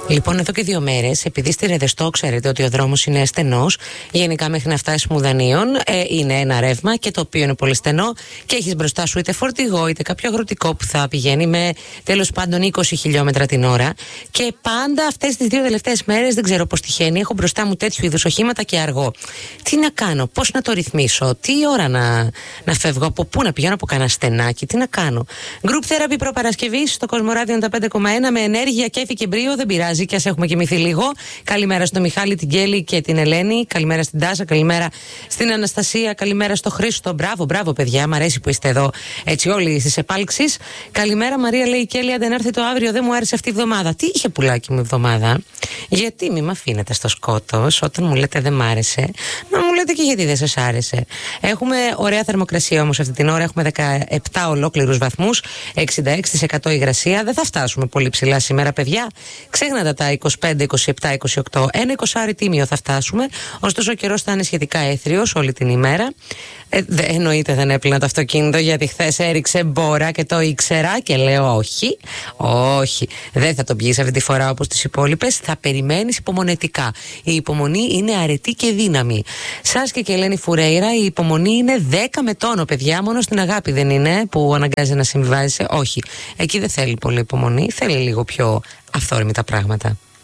Λοιπόν, εδώ και 2 μέρες, επειδή στη Ρεδεστό ξέρετε ότι ο δρόμος είναι στενός, γενικά μέχρι να φτάσει Μουδανίων είναι ένα ρεύμα και το οποίο είναι πολύ στενό και έχεις μπροστά σου είτε φορτηγό είτε κάποιο αγροτικό που θα πηγαίνει με τέλος πάντων 20 χιλιόμετρα την ώρα. Και πάντα αυτές τις 2 τελευταίες μέρες, δεν ξέρω πώς τυχαίνει, έχω μπροστά μου τέτοιου είδους οχήματα και αργό. Τι να κάνω, πώς να το ρυθμίσω, τι ώρα να φεύγω, από πού να πηγαίνω, από κανένα στενάκι, τι να κάνω. Group Therapy προπαρασκευής στο Κοσμοράδιο 95,1 με ενέργεια, κέφι και μπρίο, δεν πειράζει. Και ας έχουμε κοιμηθεί λίγο. Καλημέρα στον Μιχάλη, την Κέλη και την Ελένη. Καλημέρα στην Τάσα, καλημέρα στην Αναστασία, καλημέρα στο Χρήστο. Μπράβο, παιδιά, μ' αρέσει που είστε εδώ έτσι όλοι στις επάλξεις. Καλημέρα, Μαρία, λέει η Κέλη, αν δεν έρθει το αύριο, δεν μου άρεσε αυτή η εβδομάδα. Τι είχε, πουλάκι μου, εβδομάδα? Γιατί μη με αφήνετε στο σκότος όταν μου λέτε δεν μ' άρεσε, να μου λέτε και γιατί δεν σας άρεσε. Έχουμε ωραία θερμοκρασία όμως αυτή την ώρα. Έχουμε 17 ολόκληρους βαθμούς, 66% υγρασία. Δεν θα φτάσουμε πολύ ψηλά σήμερα, παιδιά. Ξέχνατε τα 25, 27, 28. Ένα 20 τίμιο θα φτάσουμε. Ωστόσο, ο καιρός θα είναι σχετικά έθριος όλη την ημέρα. Εννοείται δεν έπλυνα το αυτοκίνητο, γιατί χθες έριξε μπόρα και το ήξερα και λέω όχι, δεν θα τον πιείς αυτή τη φορά όπως τις υπόλοιπες. Θα περιμένεις υπομονετικά. Η υπομονή είναι αρετή και δύναμη. Σάσκε και Ελένη Φουρέιρα, η υπομονή είναι 10 με τόνο, παιδιά. Μόνο στην αγάπη δεν είναι που αναγκάζει να συμβιβάζεσαι. Όχι. Εκεί δεν θέλει πολύ υπομονή. Θέλει λίγο πιο αυθόρμητα πράγματα.